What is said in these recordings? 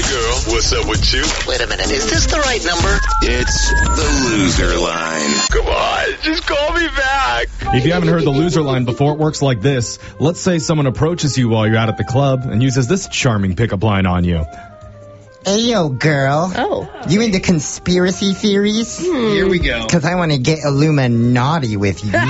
Hey, girl, what's up with you? Wait a minute, is this the right number? It's the loser line. Come on, just call me back. If you haven't heard the loser line before, it works like this. Let's say someone approaches you while you're out at the club and uses this charming pickup line on you. Ayo, girl. Oh. You into conspiracy theories? Here we go. Because I want to get Illuminati with you.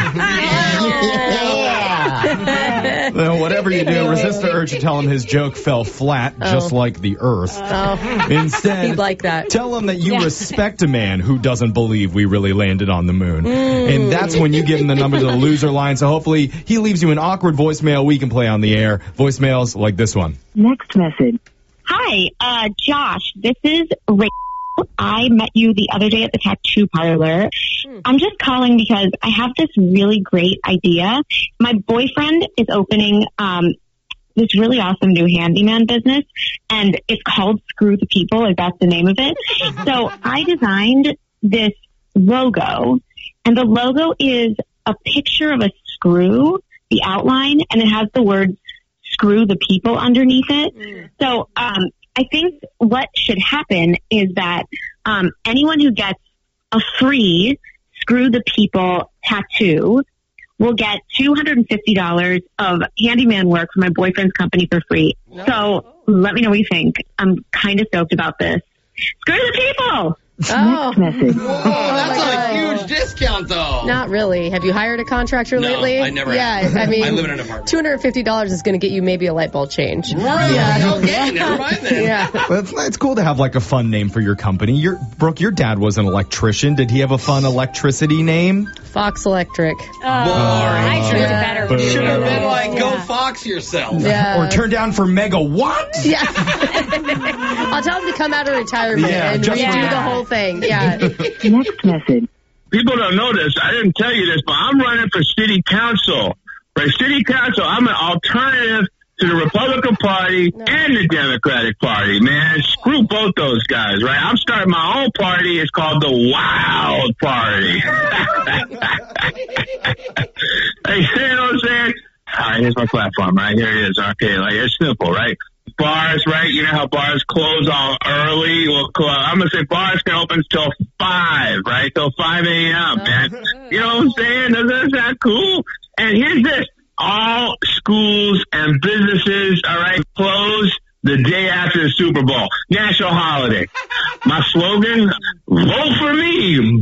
Well, whatever you do, resist the urge to tell him his joke fell flat, just like the earth. Instead, He'd like that. tell him that you respect a man who doesn't believe we really landed on the moon. And that's when you give him the number to the loser line, so hopefully he leaves you an awkward voicemail we can play on the air. Voicemails like this one. Next message. Hi, Josh. This is Rachel. I met you the other day at the tattoo parlor. I'm just calling because I have this really great idea. My boyfriend is opening this really awesome new handyman business, and it's called Screw the People, if that's the name of it. So I designed this logo, and the logo is a picture of a screw, the outline, and it has the words Screw the People underneath it. So I think what should happen is that anyone who gets a free Screw the People tattoo will get $250 of handyman work from my boyfriend's company for free. So let me know what you think. I'm kind of stoked about this. Screw the people! Next message. Whoa, that's a huge discount, though. Not really. Have you hired a contractor lately? I never Yeah, have. I mean, I live in an apartment. $250 is going to get you maybe a light bulb change. Right. Yeah. Okay, never mind then. Yeah. Well, it's cool to have like a fun name for your company. Brooke, your dad was an electrician. Did he have a fun electricity name? Fox Electric. I should have better. Should have been like, go Fox yourself. Yeah. Or turn down for megawatt? Yeah. I'll tell him to come out of retirement and just redo the whole thing. Yeah. Next message. People don't know this. I didn't tell you this, but I'm running for city council. Right, city council, I'm an alternative to the Republican Party and the Democratic Party, man. Screw both those guys, right? I'm starting my own party. It's called the Wild Party. Hey, you know what I'm saying? All right, here's my platform, right? Here it is. Okay, like, it's simple, right? Bars, right? You know how bars close all early? Well, I'm going to say bars can open till 5, right? Till 5 a.m., man. You know what I'm saying? Doesn't that sound cool? And here's this. All schools and businesses, all right, close the day after the Super Bowl. National holiday. My slogan, vote for me.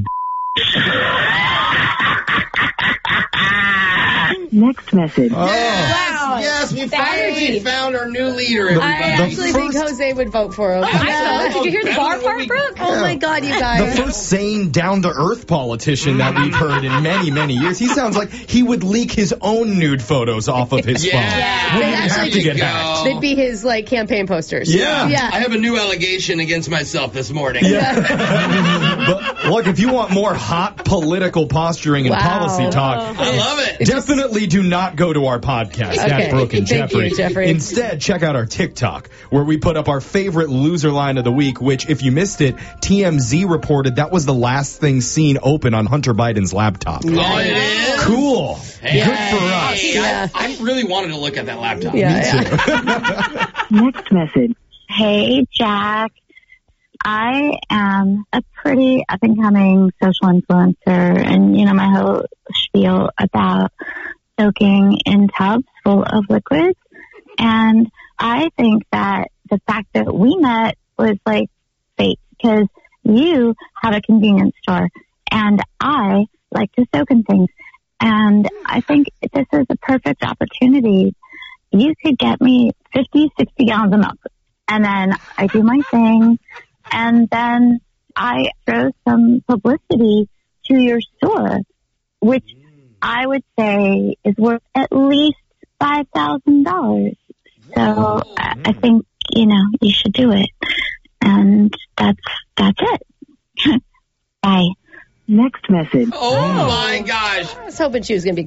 Next message. Yes, we finally found our new leader. I actually think Jose would vote for him. Did you hear the bar part, Brooke? Oh my God, you guys. The first sane, down-to-earth politician that we've heard in many, many years. He sounds like he would leak his own nude photos off of his phone. Yeah. Wouldn't even have to get hacked. They'd be his like campaign posters. Yeah. I have a new allegation against myself this morning. But look, if you want more hot political posturing and policy talk, I love it. Definitely do not go to our podcast at Brooke and Thank Jeffrey. you, Jeffrey. Instead, check out our TikTok, where we put up our favorite loser line of the week, which, if you missed it, TMZ reported that was the last thing seen open on Hunter Biden's laptop. Oh, it is? Cool. Hey, Good for us. Yeah. I really wanted to look at that laptop. Next message. Hey, Jack. I am a pretty up-and-coming social influencer, and, you know, my whole spiel about soaking in tubs full of liquids. And I think that the fact that we met was, like, fake, because you have a convenience store, and I like to soak in things. And I think this is a perfect opportunity. You could get me 50, 60 gallons of milk, and then I do my thing, and then I throw some publicity to your store, which I would say is worth at least $5,000. So I think, you know, you should do it. And that's it. Bye. Next message. Oh my gosh. I was hoping she was going to be